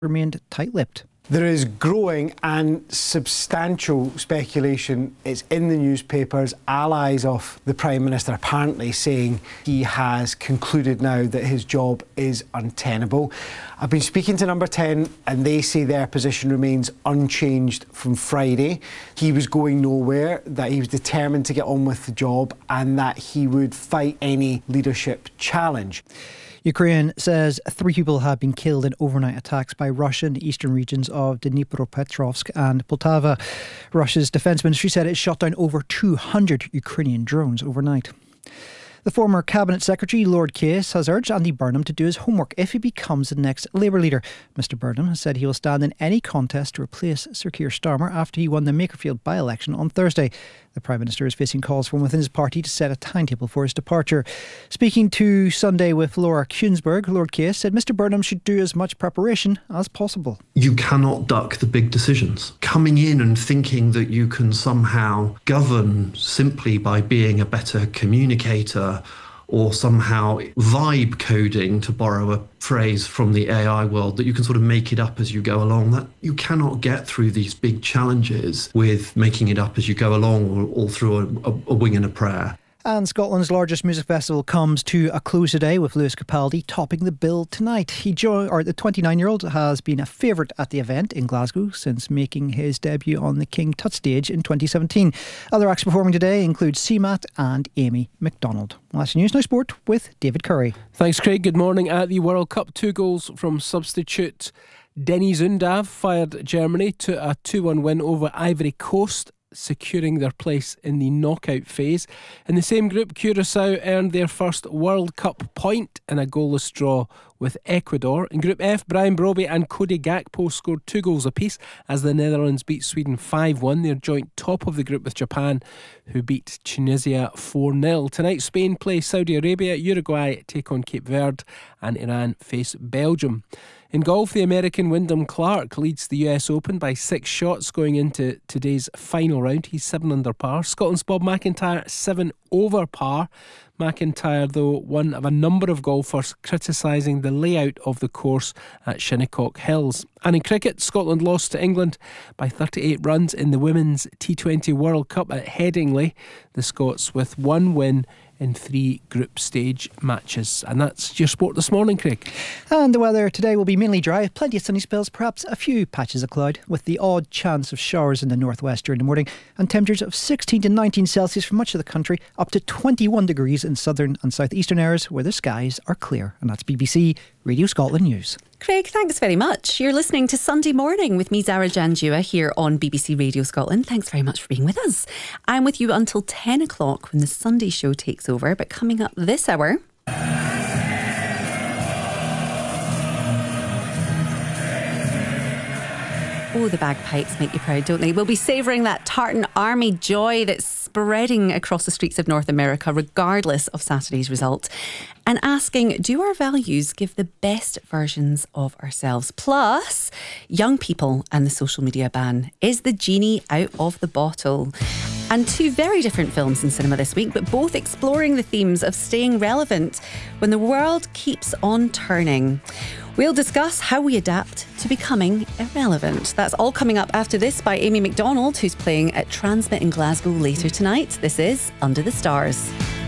remained tight-lipped. There is growing and substantial speculation. It's in the newspapers. Allies of the Prime Minister apparently saying he has concluded now that his job is untenable. I've been speaking to Number 10 and they say their position remains unchanged from Friday. He was going nowhere, that he was determined to get on with the job and that he would fight any leadership challenge. Ukraine says 3 people have been killed in overnight attacks by Russia in the eastern regions of Dnipropetrovsk and Poltava. Russia's defence ministry said it shot down over 200 Ukrainian drones overnight. The former Cabinet Secretary, Lord Case, has urged Andy Burnham to do his homework if he becomes the next Labour leader. Mr Burnham has said he will stand in any contest to replace Sir Keir Starmer after he won the Makerfield by-election on Thursday. The Prime Minister is facing calls from within his party to set a timetable for his departure. Speaking to Sunday with Laura Kuenssberg, Lord Case said Mr Burnham should do as much preparation as possible. You cannot duck the big decisions. Coming in and thinking that you can somehow govern simply by being a better communicator or somehow vibe coding, to borrow a phrase from the AI world, that you can sort of make it up as you go along. That you cannot get through these big challenges with making it up as you go along or through a wing and a prayer. And Scotland's largest music festival comes to a close today with Lewis Capaldi topping the bill tonight. The 29-year-old has been a favourite at the event in Glasgow since making his debut on the King Tut stage in 2017. Other acts performing today include CMAT and Amy McDonald. Well, that's news. Now sport with David Curry. Thanks, Craig. Good morning. At the World Cup, 2 goals from substitute Denny Zundav fired Germany to a 2-1 win over Ivory Coast, securing their place in the knockout phase. In the same group, Curaçao earned their first World Cup point in a goalless draw with Ecuador. In Group F, Brian Brobbey and Cody Gakpo scored 2 goals apiece as the Netherlands beat Sweden 5-1. They're joint top of the group with Japan, who beat Tunisia 4-0. Tonight, Spain play Saudi Arabia, Uruguay take on Cape Verde, and Iran face Belgium. In golf, the American Wyndham Clark leads the US Open by 6 shots going into today's final round. He's 7 under par. Scotland's Bob McIntyre 7 over par. McIntyre, though, one of a number of golfers criticising the layout of the course at Shinnecock Hills. And in cricket, Scotland lost to England by 38 runs in the Women's T20 World Cup at Headingley. The Scots with 1 win in 3 group stage matches. And that's your sport this morning, Craig. And the weather today will be mainly dry, plenty of sunny spells, perhaps a few patches of cloud, with the odd chance of showers in the northwest during the morning, and temperatures of 16 to 19 Celsius for much of the country, up to 21 degrees in southern and southeastern areas where the skies are clear. And that's BBC Radio Scotland News. Craig, thanks very much. You're listening to Sunday Morning with me, Zara Janjua, here on BBC Radio Scotland. Thanks very much for being with us. I'm with you until 10 o'clock when the Sunday show takes over. But coming up this hour... Oh, the bagpipes make you proud, don't they? We'll be savouring that Tartan Army joy that's spreading across the streets of North America, regardless of Saturday's result, and asking, do our values give the best versions of ourselves? Plus, young people and the social media ban. Is the genie out of the bottle? And 2 very different films in cinema this week, but both exploring the themes of staying relevant when the world keeps on turning. We'll discuss how we adapt to becoming irrelevant. That's all coming up after this by Amy McDonald, who's playing at Transmit in Glasgow later tonight. This is Under the Stars.